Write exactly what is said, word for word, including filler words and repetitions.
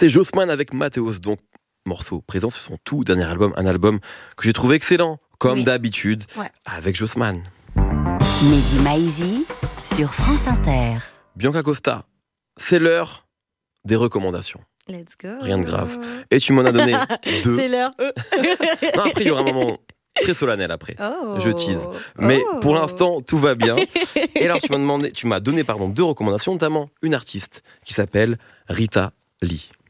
C'est Jossman avec Mathéos, donc morceau présent sur son tout dernier album, un album que j'ai trouvé excellent, comme Oui. d'habitude, Ouais. avec Jossman. Mehdi Maizi sur France Inter. Bianca Costa, c'est l'heure des recommandations. Let's go. Rien de grave. Et tu m'en as donné deux. C'est l'heure. Non, après, il y aura un moment très solennel après. Oh. Je tease. Mais Oh. pour l'instant, tout va bien. Et alors, tu m'as demandé, tu m'as donné pardon, deux recommandations, notamment une artiste qui s'appelle Rita Lee.